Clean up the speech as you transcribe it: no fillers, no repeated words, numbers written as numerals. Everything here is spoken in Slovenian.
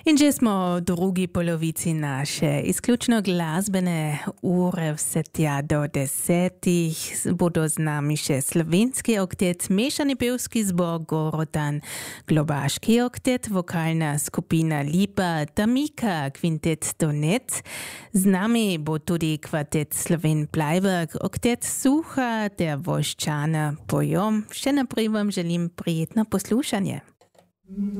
Inže smo v drugi polovici naše isključno glazbene ure vse tja do 10. Bodo z nami še slovenski oktet, mešani pevski zbor Gorotan, globaški oktet, vokalna skupina Lipa, Tamika, kvintet Donet. Z nami bo tudi kvartet Sloven Plajberg, oktet Suha der Voščana Pojom. Še naprej vam želim prijetno poslušanje.